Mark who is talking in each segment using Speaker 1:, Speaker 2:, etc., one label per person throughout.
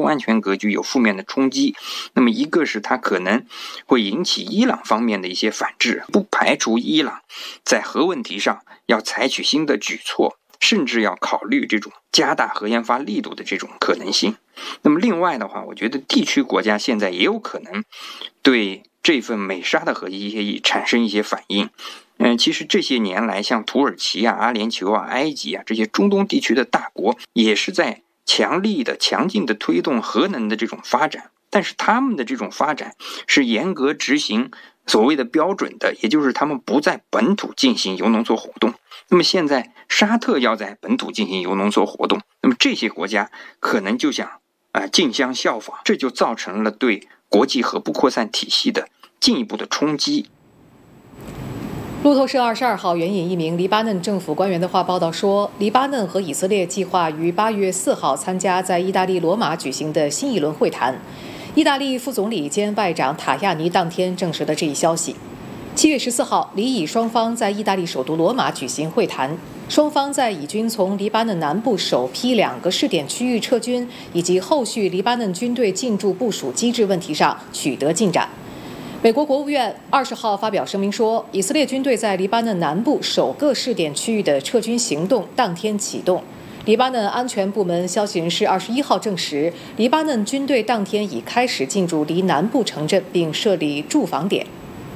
Speaker 1: 安全格局有负面的冲击。那么一个是它可能会引起伊朗方面的一些反制，不排除伊朗在核问题上要采取新的举措，甚至要考虑这种加大核研发力度的这种可能性。那么另外的话，我觉得地区国家现在也有可能对这份美沙的核协议产生一些反应。其实这些年来，像土耳其啊、阿联酋啊、埃及啊这些中东地区的大国，也是在强劲的推动核能的这种发展，但是他们的这种发展是严格执行所谓的标准的，也就是他们不在本土进行铀浓缩活动。那么现在沙特要在本土进行铀浓缩活动，那么这些国家可能就想竞相效仿，这就造成了对国际核不扩散体系的进一步的冲击。
Speaker 2: 路透社22号援引一名黎巴嫩政府官员的话报道说，黎巴嫩和以色列计划于8月4号参加在意大利罗马举行的新一轮会谈。意大利副总理兼外长塔亚尼当天证实了这一消息。7月14号，黎以双方在意大利首都罗马举行会谈，双方在以军从黎巴嫩南部首批2个试点区域撤军以及后续黎巴嫩军队进驻部署机制问题上取得进展。美国国务院20号发表声明说，以色列军队在黎巴嫩南部首个试点区域的撤军行动当天启动。黎巴嫩安全部门消息人士21号证实，黎巴嫩军队当天已开始进驻黎南部城镇，并设立驻防点。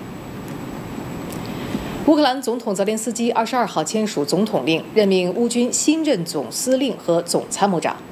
Speaker 2: 乌克兰总统泽连斯基22号签署总统令，任命乌军新任总司令和总参谋长。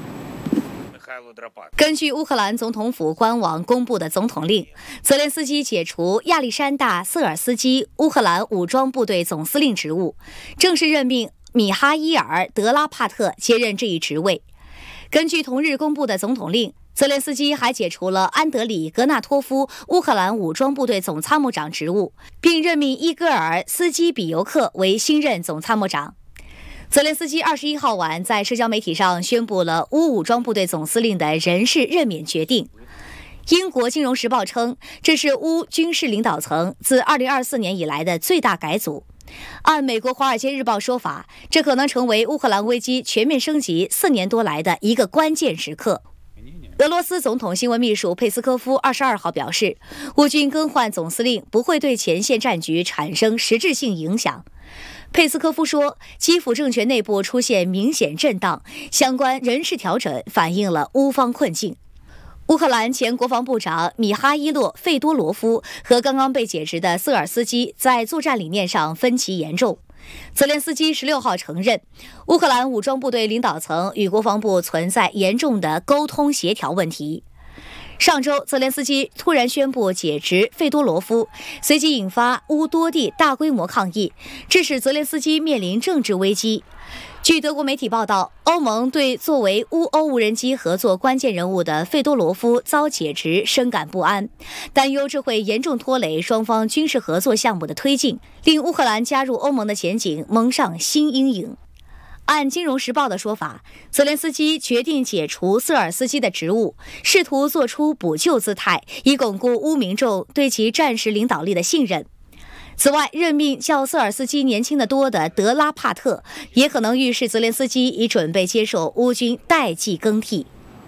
Speaker 3: 根据乌克兰总统府官网公布的总统令，泽连斯基解除亚历山大·瑟尔斯基乌克兰武装部队总司令职务，正式任命米哈伊尔·德拉帕特接任这一职位。根据同日公布的总统令，泽连斯基还解除了安德里·格纳托夫乌克兰武装部队总参谋长职务，并任命伊戈尔·斯基比尤克为新任总参谋长。泽连斯基21号晚在社交媒体上宣布了乌武装部队总司令的人事任免决定。英国金融时报称，这是乌军事领导层自2024年以来的最大改组。按美国《华尔街日报》说法，这可能成为乌克兰危机全面升级4年多来的一个关键时刻。俄罗斯总统新闻秘书佩斯科夫22号表示，乌军更换总司令不会对前线战局产生实质性影响。佩斯科夫说，基辅政权内部出现明显震荡，相关人事调整反映了乌方困境。乌克兰前国防部长米哈伊洛·费多罗夫和刚刚被解职的瑟尔斯基在作战理念上分歧严重。泽连斯基16号承认，乌克兰武装部队领导层与国防部存在严重的沟通协调问题。上周，泽连斯基突然宣布解职费多罗夫，随即引发乌多地大规模抗议，致使泽连斯基面临政治危机。据德国媒体报道，欧盟对作为乌欧无人机合作关键人物的费多罗夫遭解职深感不安，担忧这会严重拖累双方军事合作项目的推进，令乌克兰加入欧盟的前景蒙上新阴影。按《金融时报》的说法，泽连斯基决定解除瑟尔斯基的职务，试图做出补救姿态，以巩固乌民众对其战时领导力的信任。此外，任命较瑟尔斯基年轻得多的德拉帕特，也可能预示泽连斯基已准备接受乌军代际更替。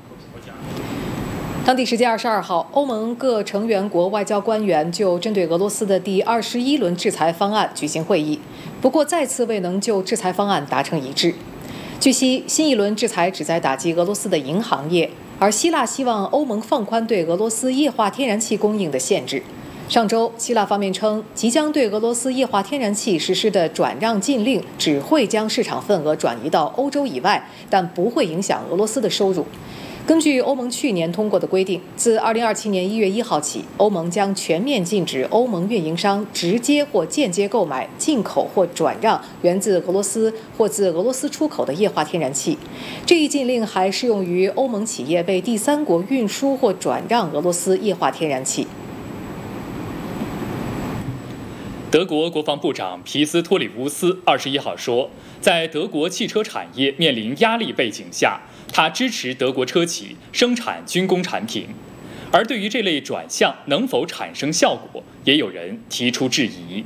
Speaker 2: 当地时间22号，欧盟各成员国外交官员就针对俄罗斯的第21轮制裁方案举行会议，不过再次未能就制裁方案达成一致。据悉，新一轮制裁旨在打击俄罗斯的银行业，而希腊希望欧盟放宽对俄罗斯液化天然气供应的限制。上周，希腊方面称，即将对俄罗斯液化天然气实施的转让禁令只会将市场份额转移到欧洲以外，但不会影响俄罗斯的收入。根据欧盟去年通过的规定，自2027年1月1号起，欧盟将全面禁止欧盟运营商直接或间接购买、进口或转让源自俄罗斯或自俄罗斯出口的液化天然气。这一禁令还适用于欧盟企业为第三国运输或转让俄罗斯液化天然气。
Speaker 4: 德国国防部长皮斯托里乌斯21号说，在德国汽车产业面临压力背景下，他支持德国车企生产军工产品。而对于这类转向能否产生效果，也有人提出质疑。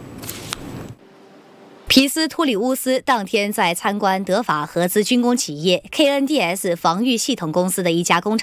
Speaker 3: 皮斯托里乌斯当天在参观德法合资军工企业 KNDS 防御系统公司的一家工厂